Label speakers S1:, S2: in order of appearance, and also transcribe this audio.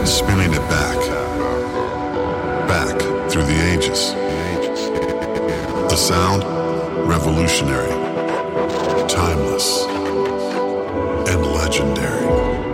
S1: spinning it back, back through the ages. The sound, revolutionary, timeless.